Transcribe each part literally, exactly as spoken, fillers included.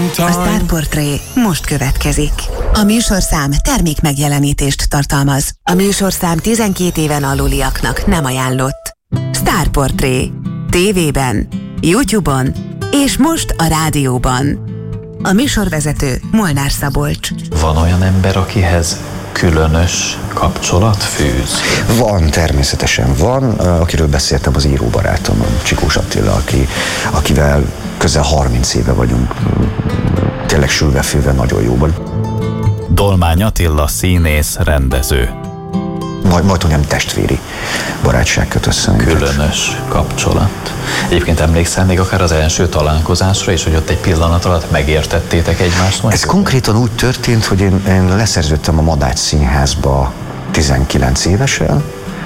A Star Portré most következik. A műsorszám termék megjelenítést tartalmaz. A műsorszám tizenkét éven aluliaknak nem ajánlott. Star Portré. Tévében, YouTube-on és most a rádióban. A műsorvezető Molnár Szabolcs. Van olyan ember, akihez különös kapcsolat fűz? Van, természetesen van. Akiről beszéltem, az íróbarátom, Csikós Attila, aki, akivel közel harminc éve vagyunk. Tényleg sülve-fülve nagyon jóban. Dolmány Attila színész, rendező. Majd, majd hogy nem testvéri barátság köt össze. Különös kapcsolat. Egyébként emlékszel még akár az első találkozásra is, hogy ott egy pillanat alatt megértettétek egymást? Ez konkrétan úgy történt, hogy én, én leszerződtem a Madács Színházba tizenkilenc évesen,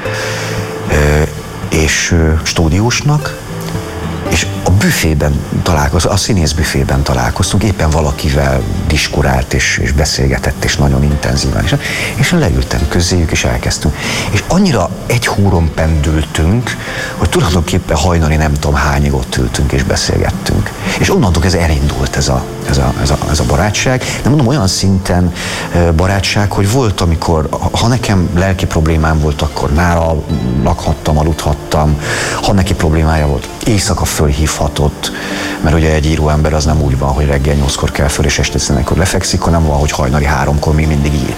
és stúdiósnak, és a büfében találkoztunk, a színész büfében találkoztunk, éppen valakivel diskurált és, és beszélgetett, és nagyon intenzíven. És, és leültem közéjük, és elkezdtünk. És annyira egy húron pendültünk, hogy tulajdonképpen hajnali nem tudom hányig ott ültünk és beszélgettünk. És onnantól ez elindult ez a, ez, a, ez, a, ez a barátság. De mondom, olyan szinten barátság, hogy volt, amikor, ha nekem lelki problémám volt, akkor nála lakhattam, aludhattam, ha neki problémája volt, éjszaka fölhívhatott, mert ugye egy íróember az nem úgy van, hogy reggel nyolckor kell föl és este tizenegykor lefekszik, hanem van, hogy hajnali háromkor még mindig ír.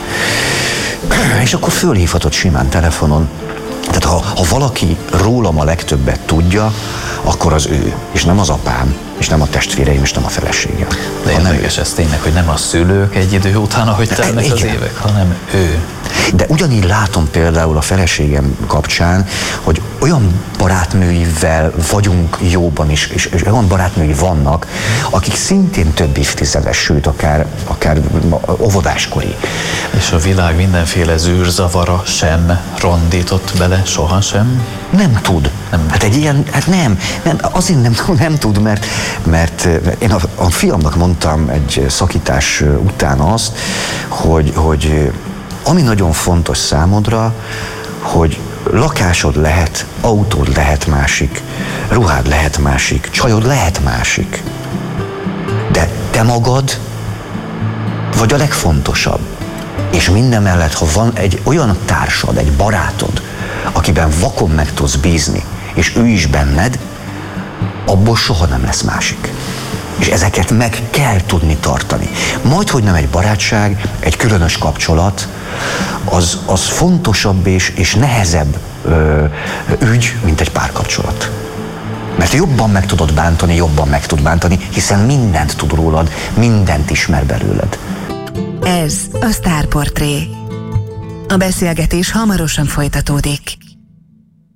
És akkor fölhívhatott simán telefonon. Tehát ha, ha valaki rólam a legtöbbet tudja, akkor az ő, és nem az apám, és nem a testvéreim, és nem a feleségem. De érdekes ez tényleg, hogy nem a szülők egy idő után, ahogy telnek az évek, hanem ő. De ugyanígy látom például a feleségem kapcsán, hogy olyan barátnőivel vagyunk jóban is, és, és olyan barátnői vannak, akik szintén több évtizedes, sőt, akár, akár óvodáskori. És a világ mindenféle zűrzavara sem rondított bele sohasem? Nem tud. Nem. Hát egy ilyen, hát nem, nem azért nem, nem tud, mert, mert én a, a fiamnak mondtam egy szakítás után azt, hogy, hogy ami nagyon fontos számodra, hogy lakásod lehet, autód lehet másik, ruhád lehet másik, csajod lehet másik. De te magad vagy a legfontosabb. És minden mellett, ha van egy olyan társad, egy barátod, akiben vakon meg tudsz bízni, és ő is benned, abból soha nem lesz másik. És ezeket meg kell tudni tartani. Majdhogy nem egy barátság, egy különös kapcsolat, az, az fontosabb és, és nehezebb ö, ügy, mint egy párkapcsolat. Mert jobban meg tudod bántani, jobban meg tud bántani, hiszen mindent tud rólad, mindent ismer belőled. Ez a Star Portré. A beszélgetés hamarosan folytatódik.